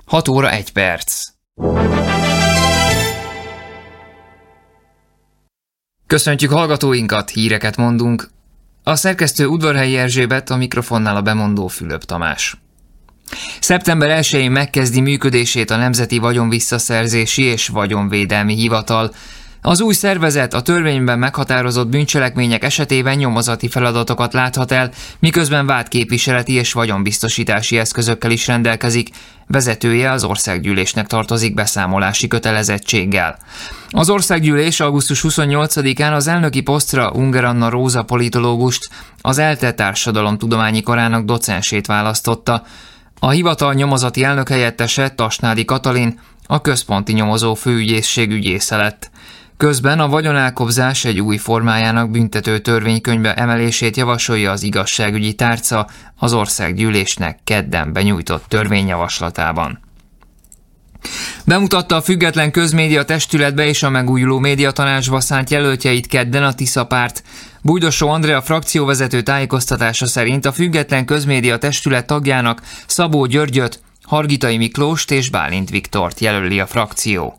6 óra 1 perc. Köszöntjük hallgatóinkat, híreket mondunk. A szerkesztő Udvarhelyi Erzsébet, a mikrofonnál a bemondó Fülöp Tamás. Szeptember 1-én megkezdi működését a Nemzeti Vagyonvisszaszerzési és Vagyonvédelmi Hivatal. Az új szervezet a törvényben meghatározott bűncselekmények esetében nyomozati feladatokat láthat el, miközben vádképviseleti és vagyonbiztosítási eszközökkel is rendelkezik. Vezetője az Országgyűlésnek tartozik beszámolási kötelezettséggel. Az Országgyűlés augusztus 28-án az elnöki posztra Unger Anna Róza politológust, az ELTE társadalomtudományi karának docensét választotta. A hivatal nyomozati elnökhelyettese, Tasnádi Katalin, a központi nyomozó főügyészség ügyésze lett. Közben a vagyonelkobzás egy új formájának büntető törvénykönyvbe emelését javasolja az igazságügyi tárca az Országgyűlésnek kedden benyújtott törvényjavaslatában. Bemutatta a Független Közmédia Testületbe és a Megújuló Médiatanácsba szánt jelöltjeit kedden a Tisza Párt. Bújdosó Andrea frakcióvezető tájékoztatása szerint a Független Közmédia Testület tagjának Szabó Györgyöt, Hargitai Miklóst és Bálint Viktort jelöli a frakció.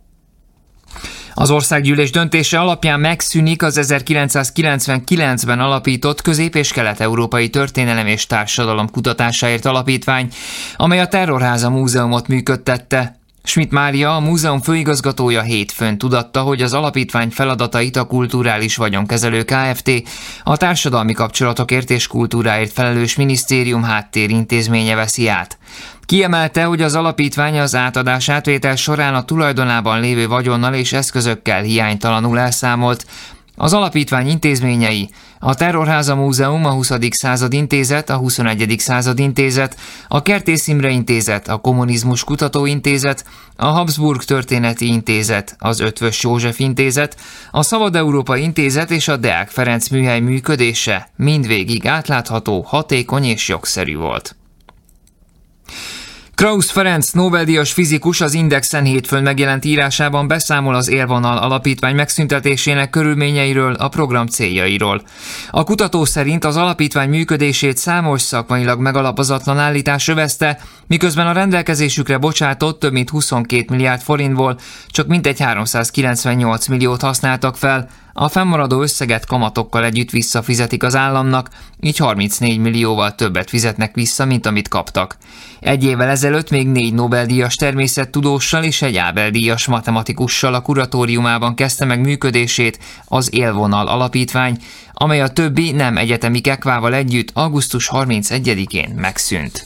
Az Országgyűlés döntése alapján megszűnik az 1999-ben alapított Közép- és Kelet-Európai Történelem és Társadalom Kutatásáért Alapítvány, amely a Terrorháza Múzeumot működtette. Schmidt Mária, a múzeum főigazgatója hétfőn tudatta, hogy az alapítvány feladatait a Kulturális Vagyonkezelő Kft., a társadalmi kapcsolatokért és kultúráért felelős minisztérium háttérintézménye veszi át. Kiemelte, hogy az alapítvány az átadás-átvétel során a tulajdonában lévő vagyonnal és eszközökkel hiánytalanul elszámolt. Az alapítvány intézményei, a Terrorháza Múzeum, a 20. század intézet, a 21. század intézet, a Kertész Imre Intézet, a Kommunizmus Kutatóintézet, a Habsburg Történeti Intézet, az Ötvös József Intézet, a Szabad Európa Intézet és a Deák Ferenc műhely működése mindvégig átlátható, hatékony és jogszerű volt. Krausz Ferenc, Nobel-díjas fizikus az Indexen hétfőn megjelent írásában beszámol az Élvonal alapítvány megszüntetésének körülményeiről, a program céljairól. A kutató szerint az alapítvány működését számos szakmailag megalapozatlan állítás övezte, miközben a rendelkezésükre bocsátott több mint 22 milliárd forintból csak mintegy 398 milliót használtak fel, a fennmaradó összeget kamatokkal együtt visszafizetik az államnak, így 34 millióval többet fizetnek vissza, mint amit kaptak. Egy évvel ezelőtt még 4 Nobel-díjas természettudóssal és egy Ábel-díjas matematikussal a kuratóriumában kezdte meg működését az Élvonal alapítvány, amely a többi nem egyetemi kekvával együtt augusztus 31-én megszűnt.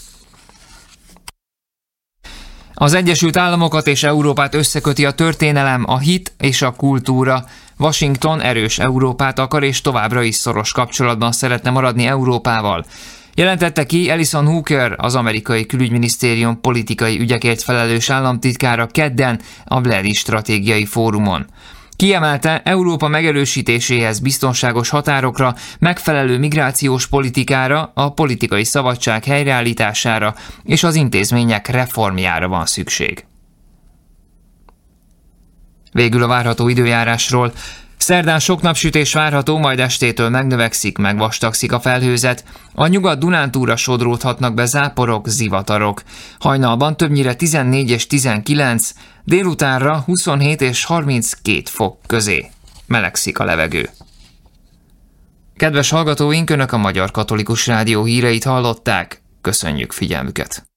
Az Egyesült Államokat és Európát összeköti a történelem, a hit és a kultúra. Washington erős Európát akar és továbbra is szoros kapcsolatban szeretne maradni Európával. Jelentette ki Alison Hooker, az amerikai külügyminisztérium politikai ügyekért felelős államtitkára kedden a Blairi Stratégiai Fórumon. Kiemelte, Európa megerősítéséhez biztonságos határokra, megfelelő migrációs politikára, a politikai szabadság helyreállítására és az intézmények reformjára van szükség. Végül a várható időjárásról. Szerdán sok napsütés várható, majd estétől megnövekszik, megvastagszik a felhőzet. A Nyugat-Dunántúlra sodródhatnak be záporok, zivatarok. Hajnalban többnyire 14 és 19, délutánra 27 és 32 fok közé. Melegszik a levegő. Kedves hallgatóink, Önök a Magyar Katolikus Rádió híreit hallották. Köszönjük figyelmüket!